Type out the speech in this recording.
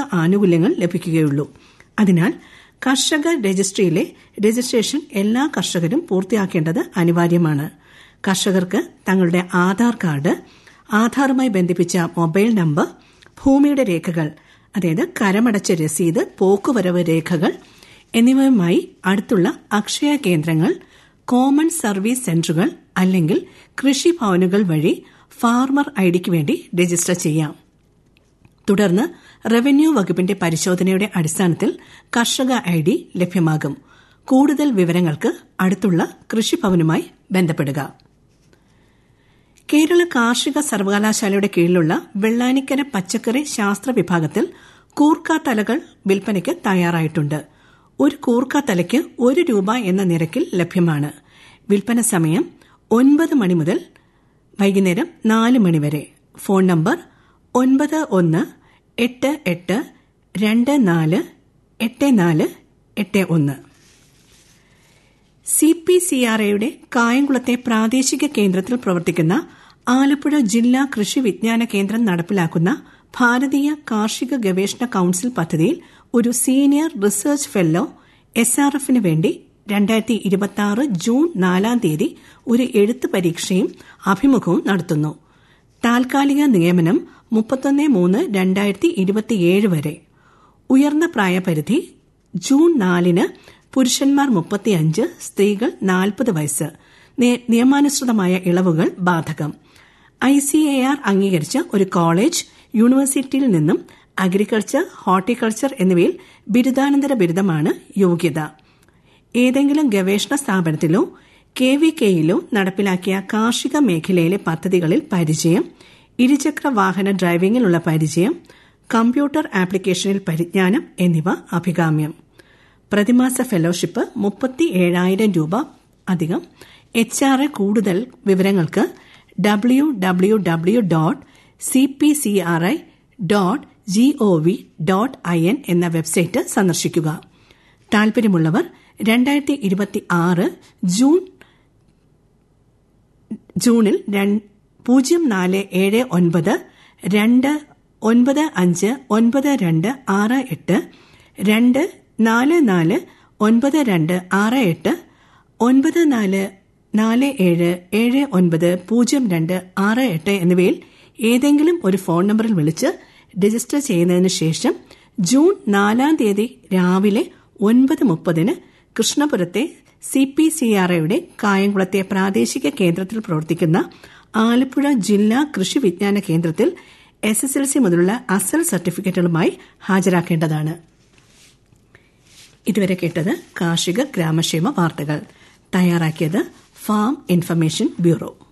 ആനുകൂല്യങ്ങൾ ലഭിക്കുകയുള്ളൂ. അതിനാൽ കർഷക രജിസ്ട്രിയിലെ രജിസ്ട്രേഷൻ എല്ലാ കർഷകരും പൂർത്തിയാക്കേണ്ടത് അനിവാര്യമാണ്. കർഷകർക്ക് തങ്ങളുടെ ആധാർ കാർഡ്, ആധാറുമായി ബന്ധിപ്പിച്ച മൊബൈൽ നമ്പർ, ഭൂമിയുടെ രേഖകൾ, അതായത് കരമടച്ച രസീത്, പോക്കുവരവ് രേഖകൾ എന്നിവയുമായി അടുത്തുള്ള അക്ഷയ കേന്ദ്രങ്ങൾ, കോമൺ സർവീസ് സെന്ററുകൾ അല്ലെങ്കിൽ കൃഷിഭവനുകൾ വഴി ഫാർമർ ഐഡിക്ക് വേണ്ടി രജിസ്റ്റർ ചെയ്യാം. തുടർന്ന് റവന്യൂ വകുപ്പിന്റെ പരിശോധനയുടെ അടിസ്ഥാനത്തിൽ കർഷക ഐഡി ലഭ്യമാകും. കൂടുതൽ വിവരങ്ങൾക്ക് അടുത്തുള്ള കൃഷിഭവനുമായി ബന്ധപ്പെടുക. കേരള കാർഷിക സർവകലാശാലയുടെ കീഴിലുള്ള വെള്ളാനിക്കര പച്ചക്കറി ശാസ്ത്ര വിഭാഗത്തിൽ കൂർക്ക തലകൾ വിൽപ്പനയ്ക്ക് തയ്യാറായിട്ടുണ്ട്. ഒരു കൂർക്ക തലയ്ക്ക് ₹1 എന്ന നിരക്കിൽ ലഭ്യമാണ്. വിൽപ്പന സമയം 9 മണി മുതൽ വൈകുന്നേരം 4 മണി വരെ. Phone number 9188248481. CPCRAയുടെ കായംകുളത്തെ പ്രാദേശിക കേന്ദ്രത്തിൽ പ്രവർത്തിക്കുന്ന ആലപ്പുഴ ജില്ലാ കൃഷി വിജ്ഞാന കേന്ദ്രം നടപ്പിലാക്കുന്ന ഭാരതീയ കാർഷിക ഗവേഷണ കൌൺസിൽ പദ്ധതിയിൽ ഒരു സീനിയർ റിസർച്ച് ഫെല്ലോ SRFന് വേണ്ടി 2026 ജൂൺ 4 ഒരു എഴുത്ത് പരീക്ഷയും അഭിമുഖവും നടത്തുന്നു. താൽക്കാലിക നിയമനം 31/3/2027 വരെ. ഉയർന്ന പ്രായപരിധി ജൂൺ 4 പുരുഷന്മാർ 35, സ്ത്രീകൾ 40 വയസ്സ്. നിയമാനുസൃതമായ ഇളവുകൾ ബാധകം. ICAR അംഗീകരിച്ച ഒരു കോളേജ്, യൂണിവേഴ്സിറ്റിയിൽ നിന്നും അഗ്രികൾച്ചർ, ഹോർട്ടിക്കൾച്ചർ എന്നിവയിൽ ബിരുദാനന്തര ബിരുദമാണ് യോഗ്യത. ഏതെങ്കിലും ഗവേഷണ സ്ഥാപനത്തിലോ KVKയിലോ നടപ്പിലാക്കിയ കാർഷിക മേഖലയിലെ പദ്ധതികളിൽ പരിചയം, ഇരുചക്ര വാഹന ഡ്രൈവിംഗിലുള്ള പരിചയം, കമ്പ്യൂട്ടർ ആപ്ലിക്കേഷനിൽ പരിജ്ഞാനം എന്നിവ അഭികാമ്യം. പ്രതിമാസ ഫെലോഷിപ്പ് ₹37,000 അധികം. HR കൂടുതൽ വിവരങ്ങൾക്ക് www.cpcri.gov.in എന്ന വെബ്സൈറ്റ് സന്ദർശിക്കുക. താൽപര്യമുള്ളവർ 2026 ജൂണിൽ 047929599268 2449268 9447790268 എന്നിവയിൽ ഏതെങ്കിലും ഒരു ഫോൺ നമ്പറിൽ വിളിച്ച് രജിസ്റ്റർ ചെയ്യുന്നതിന് ശേഷം ജൂൺ 4 രാവിലെ 9:30 കൃഷ്ണപുരത്തെ CPCRAയുടെ കായംകുളത്തെ പ്രാദേശിക കേന്ദ്രത്തിൽ പ്രവർത്തിക്കുന്ന ആലപ്പുഴ ജില്ലാ കൃഷി വിജ്ഞാന കേന്ദ്രത്തിൽ SSLC മുതലുള്ള അസൽ സർട്ടിഫിക്കറ്റുകളുമായി ഹാജരാക്കേണ്ടതാണ്. ഇതുവരെ കേട്ടത് കാർഷിക ഗ്രാമക്ഷേമ വാർത്തകൾ. തയ്യാറാക്കിയത് ഫാം ഇൻഫർമേഷൻ ബ്യൂറോ.